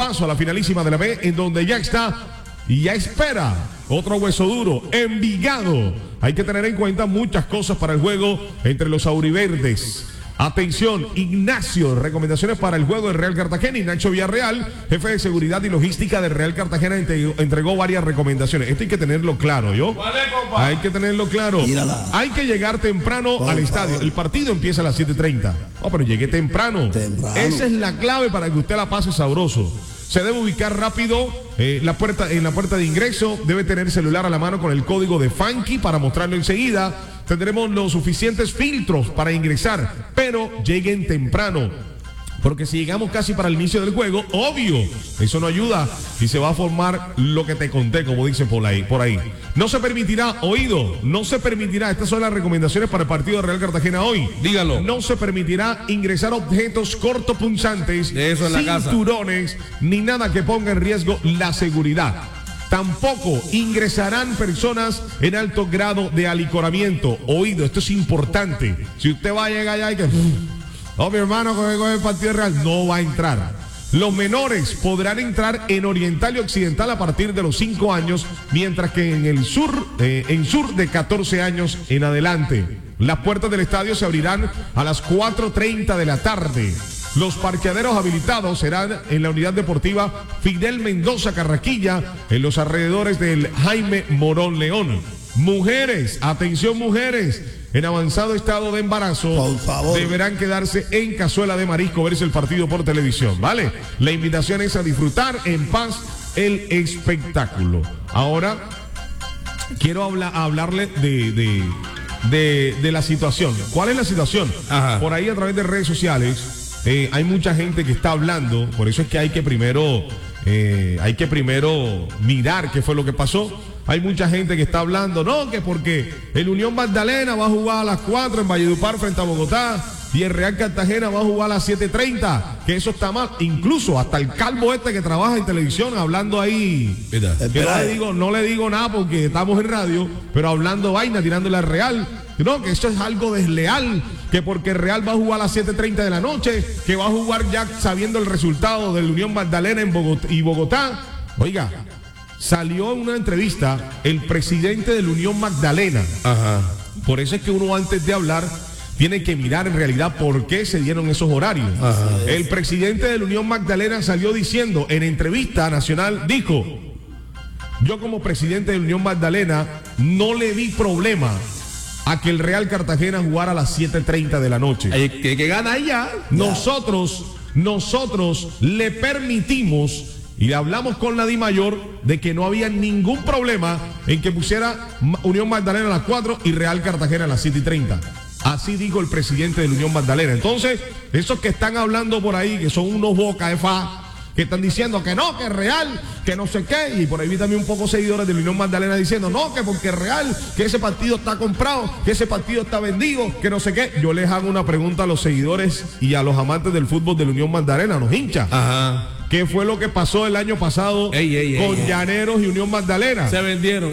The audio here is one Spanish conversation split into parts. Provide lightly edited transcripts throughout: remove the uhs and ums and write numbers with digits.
paso a la finalísima de la B, en donde ya está y ya espera otro hueso duro, Envigado. Hay que tener en cuenta muchas cosas para el juego entre los auriverdes. Atención, Ignacio, recomendaciones para el juego del Real Cartagena. Ignacio Villarreal, jefe de seguridad y logística del Real Cartagena, entregó varias recomendaciones. Esto hay que tenerlo claro, ¿yo? Hay que tenerlo claro. Hay que llegar temprano al estadio. El partido empieza a las 7:30. Oh, pero llegué temprano. Esa es la clave para que usted la pase sabroso. Se debe ubicar rápido en la puerta de ingreso. Debe tener celular a la mano con el código de Funky para mostrarlo enseguida. Tendremos los suficientes filtros para ingresar, pero lleguen temprano. Porque si llegamos casi para el inicio del juego, obvio, eso no ayuda y se va a formar lo que te conté, como dicen por ahí. No se permitirá, no se permitirá, estas son las recomendaciones para el partido de Real Cartagena hoy. Dígalo. No se permitirá ingresar objetos cortopunzantes, cinturones, ni nada que ponga en riesgo la seguridad. Tampoco ingresarán personas en alto grado de alicoramiento. Oído, esto es importante. Si usted va a llegar allá y que... Oh, mi hermano, con el partido real, no va a entrar. Los menores podrán entrar en Oriental y Occidental a partir de los 5 años, mientras que en el sur, de 14 años en adelante. Las puertas del estadio se abrirán a las 4:30 de la tarde. Los parqueaderos habilitados serán en la unidad deportiva Fidel Mendoza Carraquilla, en los alrededores del Jaime Morón León. Mujeres, atención mujeres, en avanzado estado de embarazo, por favor, deberán quedarse en Cazuela de Marisco, verse el partido por televisión, ¿vale? La invitación es a disfrutar en paz el espectáculo. Ahora, quiero hablarle de la situación. ¿Cuál es la situación? Ajá. Por ahí a través de redes sociales hay mucha gente que está hablando, por eso es que hay que primero mirar qué fue lo que pasó. Hay mucha gente que está hablando, no, que porque el Unión Magdalena va a jugar a las 4 en Valledupar frente a Bogotá y el Real Cartagena va a jugar a las 7:30, que eso está mal. Incluso hasta el calvo este que trabaja en televisión hablando ahí, que no le digo nada porque estamos en radio, pero hablando vaina, tirándole al Real. No, que eso es algo desleal, que porque el Real va a jugar a las 7:30 de la noche, que va a jugar ya sabiendo el resultado del Unión Magdalena en Bogotá. Oiga, salió en una entrevista el presidente del Unión Magdalena. Ajá. Por eso es que uno antes de hablar tiene que mirar en realidad por qué se dieron esos horarios. Ajá. El presidente del Unión Magdalena salió diciendo en entrevista nacional, dijo: yo como presidente del Unión Magdalena no le vi problema a que el Real Cartagena jugara a las 7:30 de la noche. Que gana ya. Nosotros le permitimos y hablamos con la DIMAYOR de que no había ningún problema en que pusiera Unión Magdalena a las 4 y Real Cartagena a las 7:30. Así dijo el presidente de la Unión Magdalena. Entonces, esos que están hablando por ahí, que son unos boca de fa, que están diciendo que no, que es Real, que no sé qué, y por ahí vi también un poco seguidores de la Unión Magdalena diciendo no, que porque es Real, que ese partido está comprado, que ese partido está vendido, que no sé qué. Yo les hago una pregunta a los seguidores y a los amantes del fútbol de la Unión Magdalena, los hinchas. Ajá. ¿Qué fue lo que pasó el año pasado con Llaneros y Unión Magdalena? Se vendieron.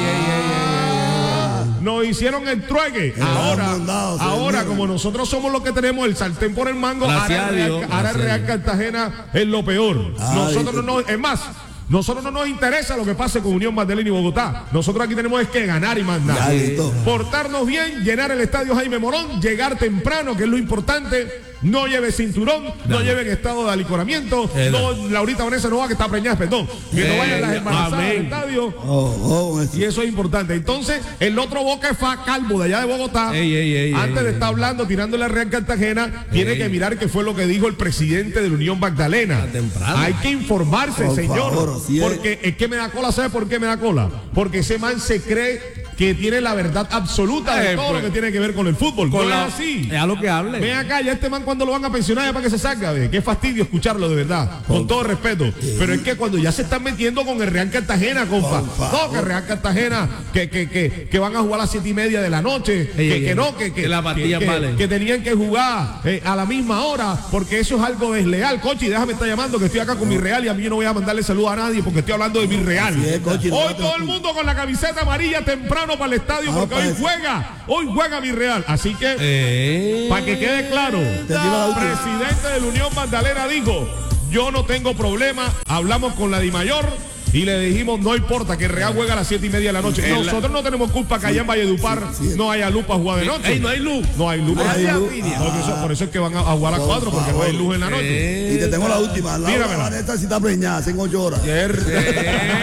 Nos hicieron el trueque. Ahora, como nosotros somos los que tenemos el sartén por el mango, ahora el Real Cartagena es lo peor. Nosotros no nos interesa lo que pase con Unión Magdalena y Bogotá. Nosotros aquí tenemos que ganar y mandar. Portarnos bien, llenar el estadio Jaime Morón, llegar temprano, que es lo importante. No lleve cinturón, no lleve en estado de alicoramiento. No, Laurita Vanessa no va, que está preñada, perdón. Que no vayan las embarazadas al estadio. Y eso es importante. Entonces, el otro boca es fa calvo de allá de Bogotá. Antes de estar hablando, tirándole a Real Cartagena, tiene que mirar qué fue lo que dijo el presidente de la Unión Magdalena. Hay que informarse, señor. Porque es que me da cola. ¿Sabe por qué me da cola? Porque ese man se cree que tiene la verdad absoluta de todo lo que tiene que ver con el fútbol. No es así. Es a lo que hable. Ven acá, ya este man cuando lo van a pensionar ya para que se salga, qué fastidio escucharlo de verdad, con todo respeto. Pero es que cuando ya se están metiendo con el Real Cartagena, compa, no, que el Real Cartagena, que van a jugar a las 7:30 de la noche, que tenían que jugar a la misma hora, porque eso es algo desleal. Cochi, déjame estar llamando, que estoy acá con mi Real y a mí yo no voy a mandarle saludo a nadie porque estoy hablando de mi Real. Hoy todo el mundo con la camiseta amarilla temprano para el estadio, porque hoy juega mi Real. Así que, para que quede claro, el presidente de la Unión Magdalena dijo: yo no tengo problema. Hablamos con la Dimayor y le dijimos, no importa que Real juega a las 7:30 de la noche. Nosotros no tenemos culpa que allá en Valledupar no haya luz para jugar de noche. No hay luz. No hay luz. Por eso es que van a jugar a las 4, porque no hay luz en la noche. Y te tengo la última. Míramela. Esta sí está preñada, hace 8 horas.